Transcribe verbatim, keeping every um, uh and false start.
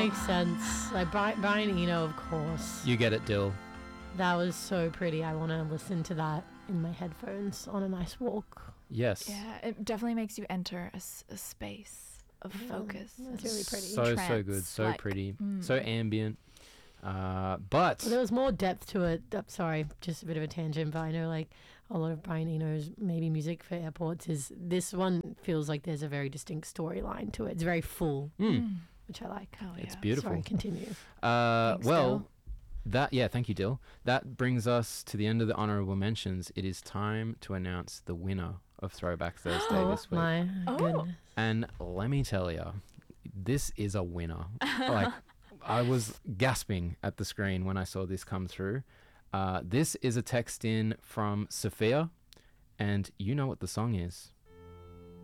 makes sense. Like Brian, Brian Eno, of course. You get it, Dill. That was so pretty. I want to listen to that in my headphones on a nice walk. Yes. Yeah, it definitely makes you enter a, s- a space of Yeah, focus. that's really pretty. So, so good. So Trance-like. pretty. Mm. So ambient. Uh, but Well, there was more depth to it. Uh, sorry, just a bit of a tangent, but I know like a lot of Brian Eno's maybe music for airports is this one feels like there's a very distinct storyline to it. It's very full, mm, which I like. Oh, it's yeah. beautiful. Sorry, continue. Uh, Thanks, well, Dill. that yeah, thank you, Dill. That brings us to the end of the honorable mentions. It is time to announce the winner of Throwback Thursday Oh this week. my Oh. goodness. And let me tell you, this is a winner. Like, I was gasping at the screen when I saw this come through. Uh, this is a text in from Sophia, and you know what the song is.